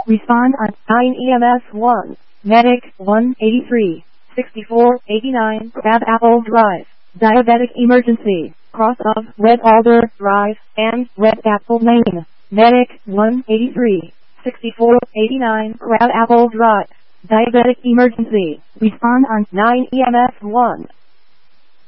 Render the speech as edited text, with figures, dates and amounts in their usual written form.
Respond on 9 EMS 1. Medic 183. 6489 Crab Apple Drive. Diabetic emergency. Cross of Red Alder Drive and Red Apple Lane. Medic 183. 6489 Crab Apple Drive. Diabetic emergency. Respond on 9 EMS 1.